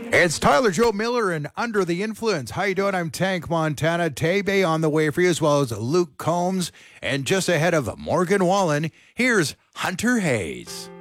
It's Tyler Joe Miller and Under the Influence. How you doing? I'm Tank Montana. Taybay on the way for you, as well as Luke Combs. And just ahead of Morgan Wallen, here's Hunter Hayes.